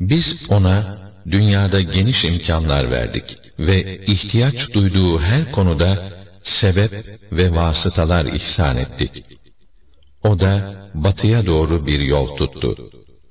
Biz ona dünyada geniş imkanlar verdik ve ihtiyaç duyduğu her konuda sebep ve vasıtalar ihsan ettik. O da batıya doğru bir yol tuttu.